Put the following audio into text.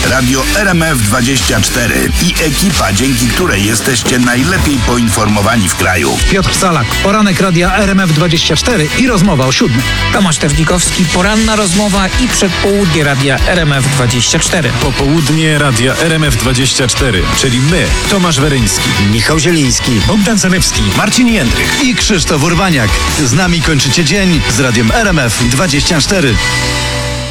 Radio RMF24 i ekipa, dzięki której jesteście najlepiej poinformowani w kraju. Piotr Salak, poranek Radia RMF24 i rozmowa o 7. Tomasz Tewnikowski, poranna rozmowa i przedpołudnie Radia RMF24. Popołudnie Radia RMF24, czyli my, Tomasz Weryński, Michał Zieliński, Bogdan Zanewski, Marcin Jędrych. i Krzysztof Urbaniak. Z nami kończycie dzień z Radiem RMF24.